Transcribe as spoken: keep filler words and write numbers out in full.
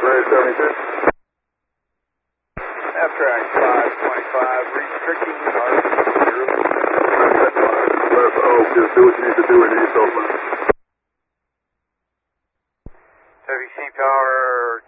Right, seventy-two. F-track five twenty-five, restricting our zero. Left, oh, just do what you need to do in East Oakland. W C Tower